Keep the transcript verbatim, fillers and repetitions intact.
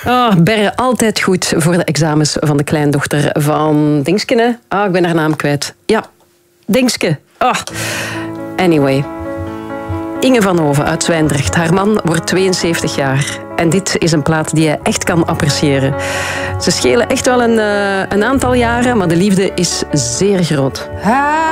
Oh, Berre, altijd goed voor de examens van de kleindochter van Dingske. Hè? Ah, ik ben haar naam kwijt. Ja, Dingske. Oh. Anyway. Inge van Hoven uit Zwijndrecht. Haar man wordt tweeënzeventig jaar. En dit is een plaat die je echt kan appreciëren. Ze schelen echt wel een, uh, een aantal jaren, maar de liefde is zeer groot.